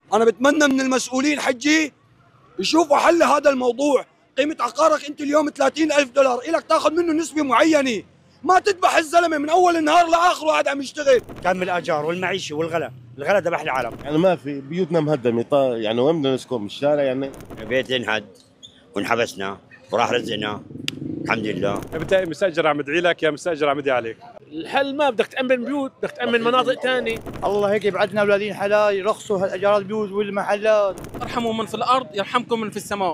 انا بتمنى من المسؤولين حجي يشوفوا حل هذا الموضوع. قيمة عقارك انت اليوم 30,000 دولار، الك تاخذ منه نسبة معينة، ما تذبح الزلمة من اول النهار لاخره قاعد عم يشتغل. كم الاجار والمعيشة والغلاء، الغلاء ذبح العالم. يعني ما في بيوتنا مهدمة، يعني وين بدنا نسكن؟ بالشارع يعني. بيت انهد وانحبسنا وراح رزقنا الحمد لله. بتلاقي مستاجر عم يدعي لك يا مستاجر عم يدعي عليك. الحل ما بدك تأمن بيوت، بدك تأمن مناطق ثانية. الله هيك يبعدنا اولادين حلال يرخصوا هالاجارات البيوت والمحلات. ارحموا من في الارض يرحمكم من في السماء.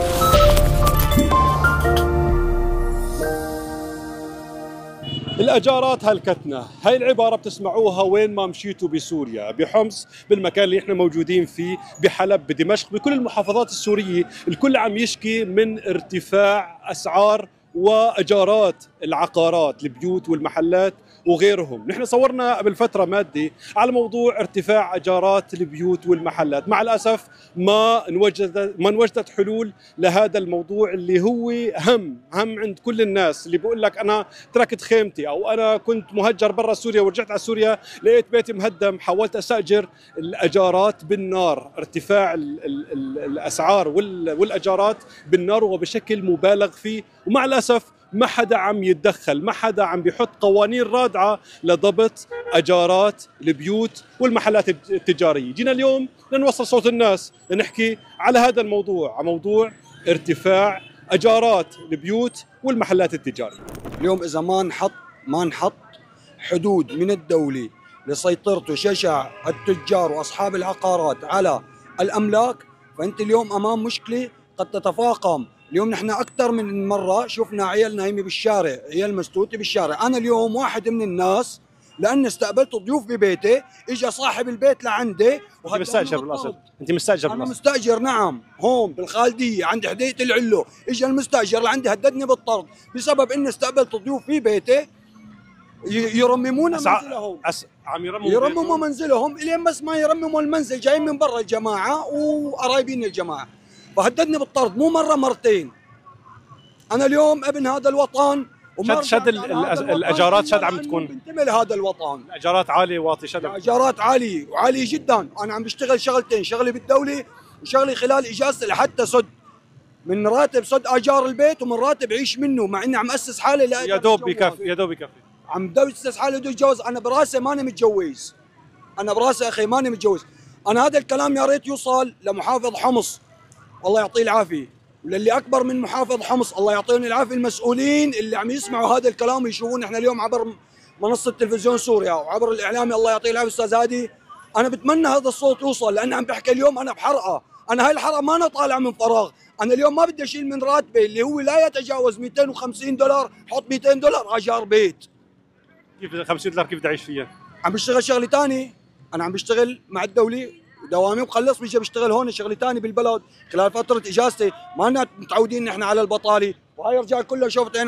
الاجارات هلكتنا، هاي العباره بتسمعوها وين ما مشيتوا بسوريا، بحمص، بالمكان اللي احنا موجودين فيه، بحلب، بدمشق، بكل المحافظات السوريه، الكل عم يشكي من ارتفاع اسعار واجارات العقارات، البيوت والمحلات وغيرهم. نحن صورنا قبل فتره ماده على موضوع ارتفاع اجارات البيوت والمحلات، مع الاسف ما انوجدت حلول لهذا الموضوع اللي هو هم عند كل الناس، اللي بقول لك انا تركت خيمتي او انا كنت مهجر برا سوريا ورجعت على سوريا لقيت بيتي مهدم، حاولت استاجر. الاجارات بالنار، ارتفاع الاسعار والاجارات بالنار وبشكل مبالغ فيه، ومع الاسف ما حدا عم يتدخل، ما حدا عم بيحط قوانين رادعة لضبط أجارات البيوت والمحلات التجارية. جينا اليوم لنوصل صوت الناس، لنحكي على هذا الموضوع، على موضوع ارتفاع أجارات البيوت والمحلات التجارية. اليوم إذا ما نحط حدود من الدولة لسيطرة وشجع التجار وأصحاب العقارات على الأملاك، فأنت اليوم أمام مشكلة قد تتفاقم. اليوم نحن أكثر من مرة شفنا عيال نايمة بالشارع، عيال مستوتة بالشارع. أنا اليوم واحد من الناس لأني استقبلت ضيوف ببيتي، إجا صاحب البيت لعندي. أنت مستأجر بالأصل؟ أنت مستأجر بالأصل؟ أنا مستأجر نعم، هون بالخالدية عند حديقة العلو. إجا المستأجر لعندي هددني بالطرد بسبب إني استقبلت ضيوف في بيتي يرممون منزلهم. عم يرمموا منزلهم الين بس ما يرمموا المنزل، جايين من برا الجماعة وقرايبين الجماعة، فهددني بالطرد مو مرة مرتين. أنا اليوم ابن هذا الوطن، شد الأجارات شد عم تكون بنتمي لهذا الوطن. الأجارات عالية واطي شد. الأجارات عالية وعالية جدا. أنا عم بشتغل شغلتين، شغلي بالدولة وشغلي خلال إجازتي لحتى سد من راتب سد أجار البيت ومن راتب عيش منه، مع إني عم أسس حالي يا دوب بكفي، يا دوب بكفي. عم بدي أسس حالي بدي أتجوز. أنا براسي ماني متجوز، أنا براسي أخي ماني متجوز. أنا هذا الكلام يا ريت يوصل لمحافظ حمص الله يعطيه العافية، وللي أكبر من محافظ حمص الله يعطيهم العافية، المسؤولين اللي عم يسمعوا هذا الكلام ويشوفون احنا اليوم عبر منصة تلفزيون سوريا وعبر الإعلامي الله يعطيه العافية أستاذ هادي. أنا بتمنى هذا الصوت يوصل، لأن عم بحكي اليوم أنا بحرقة. أنا هاي الحرقة ما أنا طالع من فراغ. أنا اليوم ما بدي أشيل من راتبي اللي هو لا يتجاوز 250 دولار، حط 200 دولار أجار بيت. كيف 50 دولار كيف بدي أعيش فيها؟ عم بشتغل شغلة ثانية، أنا عم بشتغل مع الدولة دوامي وخلص بيجي بشتغل هون شغلة ثانية بالبلد خلال فترة إجازتي. ما لنا متعودين نحن على البطالة، وهاي رجال كلها شوفت